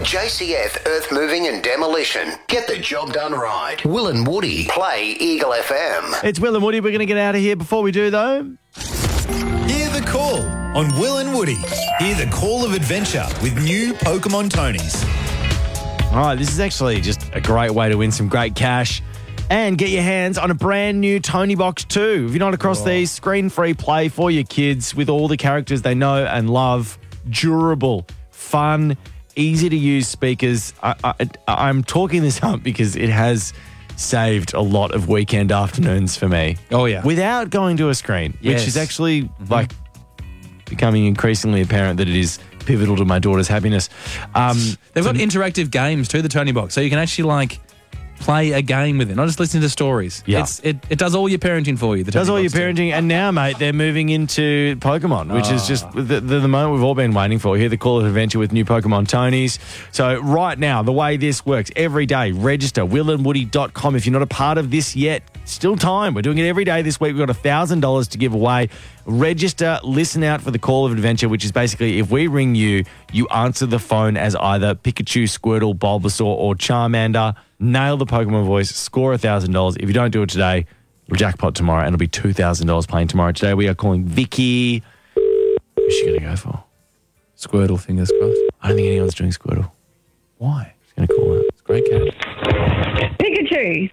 JCF Earth Moving and Demolition. Get the job done right. Will and Woody play Eagle FM. It's Will and Woody. We're going to get out of here. Before we do, though, Hear the call on Will and Woody. Hear the call of adventure with new Pokemon Tonys. all right, this is actually just a great way to win some great cash and get your hands on a brand new Tony Box 2. If you're not across these, screen-free play for your kids with all the characters they know and love. Durable, fun, easy-to-use speakers. I'm talking this up because it has saved a lot of weekend afternoons for me. Oh, yeah. Without going to a screen, which Yes. is actually like becoming increasingly apparent that it is pivotal to my daughter's happiness. They've got interactive games too, the Tony Box, so you can actually play a game with it, not just listen to stories. Yeah. It does all your parenting for you. The Does Tony all your Box too. parenting, and now, mate, they're moving into Pokemon, which is just the moment we've all been waiting for. Hear the call of adventure with new Pokemon Tonys. So right now, the way this works, every day, register willandwoody.com. If you're not a part of this yet, still time. We're doing it every day this week. We've got $1,000 to give away. Register, listen out for the call of adventure, which is basically if we ring you, you answer the phone as either Pikachu, Squirtle, Bulbasaur, or Charmander. Nail the Pokemon voice, score $1,000. If you don't do it today, we'll jackpot tomorrow, and it'll be $2,000 playing tomorrow. Today we are calling Vicky. Who's she going to go for? Squirtle, fingers crossed. I don't think anyone's doing Squirtle. Why? She's going to call her. It's a great cat. Pikachu.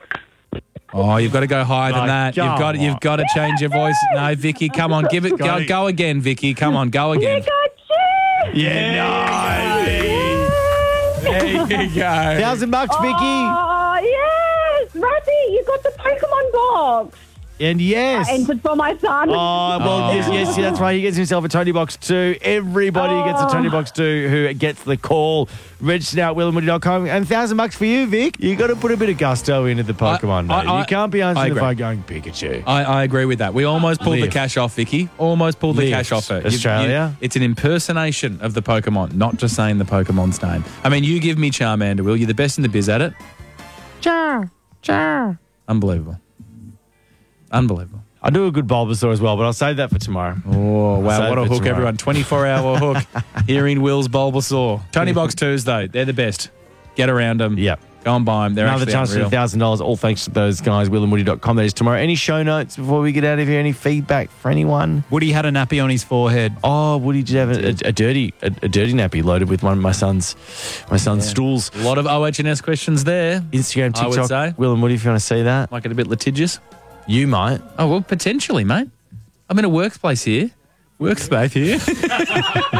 Oh, you've got to go higher than that. come You've got to change your voice. No, Vicky, come on, give it. Go again, Vicky. Come on, go again. Pikachu. Yeah, There you go. $1,000, Vicky. Oh, yes. Ratty, you got the Pokemon box. And yes. I entered for my son. Oh, well, yes, that's right. He gets himself a Tony Box 2. Everybody gets a Tony Box 2 who gets the call. Register now at willandwoody.com. And $1,000 for you, Vic. You got to put a bit of gusto into the Pokemon, mate. You can't be answering the phone going Pikachu. I agree with that. We almost pulled the Live. cash off, Vicky. Almost pulled the Live. cash off her. Australia. It's an impersonation of the Pokemon, not just saying the Pokemon's name. I mean, you give me Charmander, Will. You're the best in the biz at it. Char. Unbelievable. I do a good Bulbasaur as well, but I'll save that for tomorrow. Oh, wow. Save What a it hook, tomorrow. everyone. 24-hour hook. Hearing Will's Bulbasaur. Tony Box 2s, though. They're the best. Get around them. Yep. Go and buy them. They're Another actually chance for unreal. $1,000, all thanks to those guys, willandwoody.com. That is tomorrow. Any show notes before we get out of here? Any feedback for anyone? Woody had a nappy on his forehead. Oh, Woody did have a dirty nappy loaded with one of my son's stools. A lot of OHS questions there. Instagram, I would TikTok, say. Will and Woody, if you want to see that. Might get a bit litigious. You might. Oh, well, potentially, mate. I'm in a workplace here. Workspace here.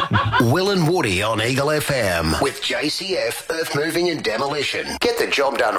Will and Woody on Eagle FM with JCF Earth Moving and Demolition. Get the job done